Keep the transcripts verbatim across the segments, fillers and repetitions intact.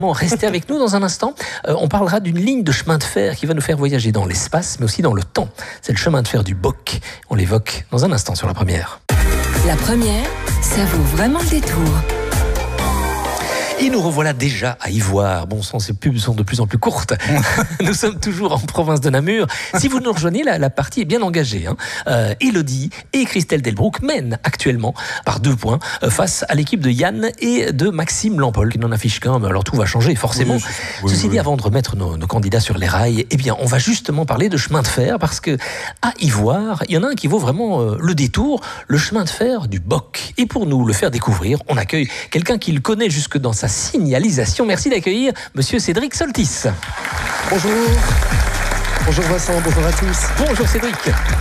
Bon, restez avec nous dans un instant. Euh, on parlera d'une ligne de chemin de fer qui va nous faire voyager dans l'espace, mais aussi dans le temps. C'est le chemin de fer du Boc. On l'évoque dans un instant sur La Première. La Première, ça vaut vraiment le détour. Et nous revoilà déjà à Ivoire. Bon sang, ces pubs sont de plus en plus courtes. Nous sommes toujours en province de Namur. Si vous nous rejoignez, la, la partie est bien engagée. Hein. Euh, Élodie et Christelle Delbrouck mènent actuellement par deux points euh, face à l'équipe de Yann et de Maxime Lampol, qui n'en affiche qu'un. Mais alors tout va changer, forcément. Oui, oui, Ceci oui. dit, avant de remettre nos, nos candidats sur les rails, eh bien, on va justement parler de chemin de fer, parce que à Ivoire, il y en a un qui vaut vraiment euh, le détour, le chemin de fer du Boc. Et pour nous le faire découvrir, on accueille quelqu'un qui le connaît jusque dans sa signalisation. Merci d'accueillir Monsieur Cédric Soltis. Bonjour. Bonjour Vincent, bonjour à tous. Bonjour Cédric.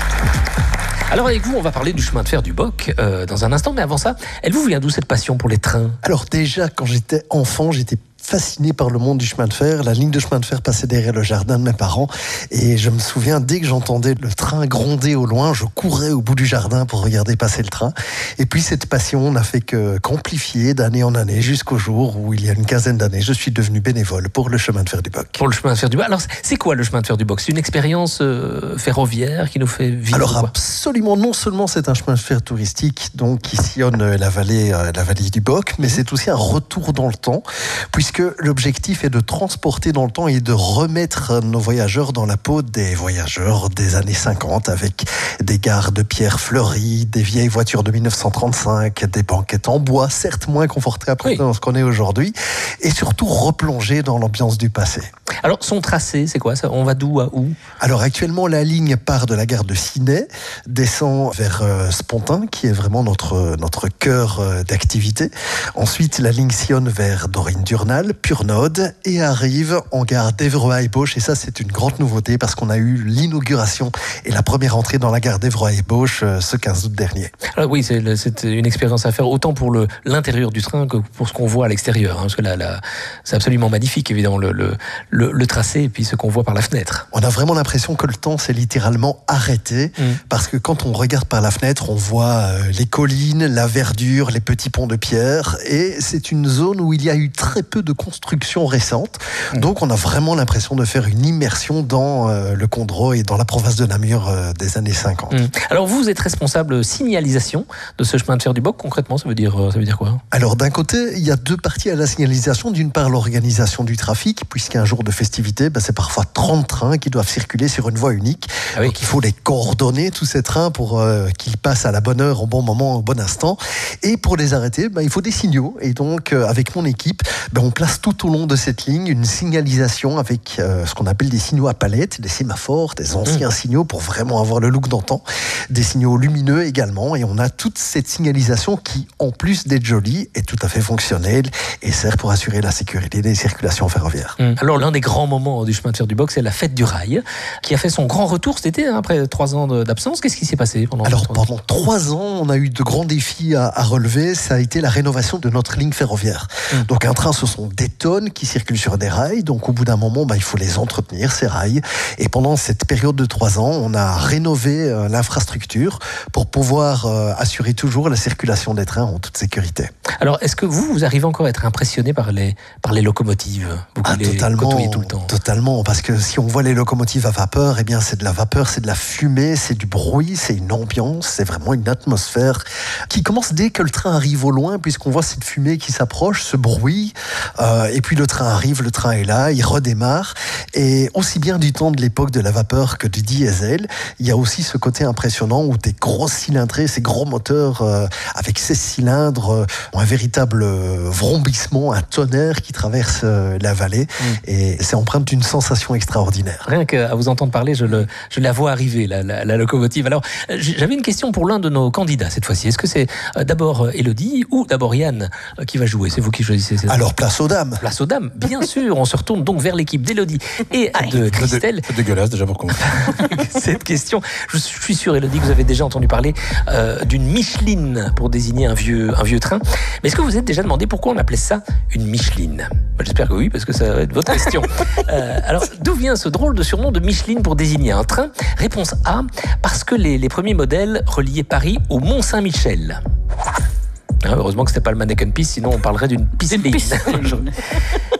Alors avec vous, on va parler du chemin de fer du Boc euh, dans un instant, mais avant ça, elle vous vient d'où cette passion pour les trains? Alors déjà, quand j'étais enfant, j'étais fasciné par le monde du chemin de fer. La ligne de chemin de fer passait derrière le jardin de mes parents et je me souviens, dès que j'entendais le train gronder au loin, je courais au bout du jardin pour regarder passer le train. Et puis cette passion n'a fait que qu'amplifier d'année en année jusqu'au jour où, il y a une quinzaine d'années, je suis devenu bénévole pour le chemin de fer du Boc. Pour le chemin de fer du Boc. Alors c'est quoi le chemin de fer du Boc? C'est une expérience euh, ferroviaire qui nous fait vivre? Alors absolument, non seulement c'est un chemin de fer touristique donc qui sillonne la vallée, euh, la vallée du Boc, mais c'est aussi un retour dans le temps, puisque l'objectif est de transporter dans le temps et de remettre nos voyageurs dans la peau des voyageurs des années cinquante, avec des gares de pierre fleuries, des vieilles voitures de mille neuf cent trente-cinq, des banquettes en bois, certes moins confortables oui. dans ce qu'on est aujourd'hui, et surtout replonger dans l'ambiance du passé. Alors son tracé, c'est quoi ça? On va d'où à où? Alors actuellement, la ligne part de la gare de Ciney, descend vers euh, Spontin, qui est vraiment notre, notre cœur euh, d'activité. Ensuite, la ligne sillonne vers Dorine-Durnal, Purnode, et arrive en gare d'Évreux-Haillebauche. Et ça, c'est une grande nouveauté parce qu'on a eu l'inauguration et la première entrée dans la gare d'Évreux-Haillebauche euh, ce quinze août dernier. Alors oui, c'est, c'est une expérience à faire autant pour le, l'intérieur du train que pour ce qu'on voit à l'extérieur. Hein, parce que là, là, c'est absolument magnifique, évidemment, le, le, le, le tracé et puis ce qu'on voit par la fenêtre. On a vraiment l'impression que le temps s'est littéralement arrêté mmh. parce que quand on regarde par la fenêtre, on voit euh, les collines, la verdure, les petits ponts de pierre, et c'est une zone où il y a eu très peu de constructions récentes. Mmh. Donc on a vraiment l'impression de faire une immersion dans euh, le Condro et dans la province de Namur euh, des années cinquante. Mmh. Alors vous êtes responsable signalisation de ce chemin de fer du Boc. Concrètement, ça veut dire, ça veut dire quoi? Alors d'un côté, il y a deux parties à la signalisation. D'une part, l'organisation du trafic, puisqu'un jour de festivité, ben, c'est parfois trente trains qui doivent circuler sur une voie unique. Ah oui. Donc il faut les coordonner, tous ces trains, pour euh, qu'ils passent à la bonne heure, au bon moment, au bon instant. Et pour les arrêter, ben, il faut des signaux. Et donc, euh, avec mon équipe, ben, on place tout au long de cette ligne une signalisation avec euh, ce qu'on appelle des signaux à palettes, des sémaphores, des anciens mmh. signaux pour vraiment avoir le look d'antan, des signaux lumineux également. Et on a toute cette signalisation qui, en plus d'être jolie, est tout à fait fonctionnelle et sert pour assurer la sécurité des circulations ferroviaires. Mmh. Alors, l'un des grands moments du chemin de fer du Boc, c'est la fête du rail, qui a fait son grand retour cet été, hein, après trois ans d'absence. Qu'est-ce qui s'est passé pendant Alors, pendant trois ans, on a eu de grands défis à, à relever. Ça a été la rénovation de notre ligne ferroviaire. Mmh. Donc, un train, ce sont des tonnes qui circulent sur des rails. Donc, au bout d'un moment, bah, il faut les entretenir, ces rails. Et pendant cette période de trois ans, on a rénové euh, l'infrastructure pour pouvoir euh, assurer toujours la circulation des trains en toute sécurité. Alors, est-ce que vous, vous arrivez encore à être impressionné par les, par les locomotives? Vous ah, les totalement, tout le temps. Totalement, parce que si on voit les locomotives à vapeur, eh bien, c'est de la vapeur, c'est de la fumée, c'est du bruit, c'est une ambiance, c'est vraiment une atmosphère qui commence dès que le train arrive au loin, puisqu'on voit cette fumée qui s'approche, ce bruit, euh, et puis le train arrive, le train est là, il redémarre, et aussi bien du temps de l'époque de la vapeur que du diesel, il y a aussi ce côté impressionnant où des grosses cylindrées, ces gros moteurs euh, avec seize cylindres euh, ont un véritable euh, vrombissement, un tonnerre qui traverse euh, la vallée, mmh. et c'est empreinte d'une sensation extraordinaire. Rien qu'à vous entendre parler, je, le, je la vois arriver, la, la, la locomotive. Alors, j'avais une question pour l'un de nos candidats cette fois-ci. Est-ce que c'est euh, d'abord Élodie ou d'abord Yann euh, qui va jouer? C'est vous qui choisissez. Alors, place aux dames. Place aux dames, bien sûr. On se retourne donc vers l'équipe d'Élodie et de Christelle. C'est dégueulasse déjà pour commencer. Cette question, je suis sûr, Élodie, que vous avez déjà entendu parler euh, d'une Micheline pour désigner un vieux, un vieux train. Mais est-ce que vous vous êtes déjà demandé pourquoi on appelait ça une Micheline? J'espère que oui, parce que ça va être votre question. Euh, alors, d'où vient ce drôle de surnom de Micheline pour désigner un train? Réponse A, parce que les, les premiers modèles reliaient Paris au Mont-Saint-Michel. Ah, heureusement que c'était pas le Mannequin Peace, sinon on parlerait d'une piscine.